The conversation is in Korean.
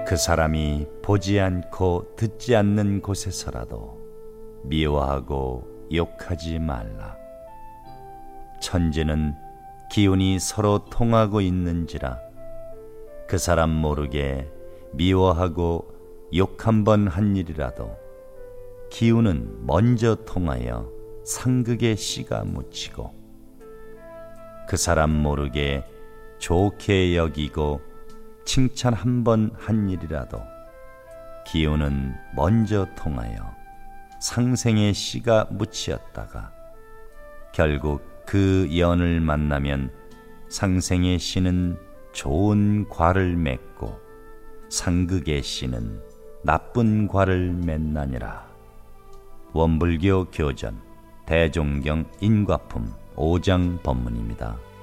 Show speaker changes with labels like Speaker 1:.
Speaker 1: 그 사람이 보지 않고 듣지 않는 곳에서라도 미워하고 욕하지 말라. 천지는 기운이 서로 통하고 있는지라 그 사람 모르게 미워하고 욕 한 번 한 일이라도 기운은 먼저 통하여 상극의 씨가 묻히고 그 사람 모르게 좋게 여기고 칭찬 한 번 한 일이라도 기운은 먼저 통하여 상생의 씨가 묻히었다가 결국 그 연을 만나면 상생의 씨는 좋은 과를 맺고 상극의 씨는 나쁜 과를 맺나니라. 원불교 교전 대종경 인과품 5장 법문입니다.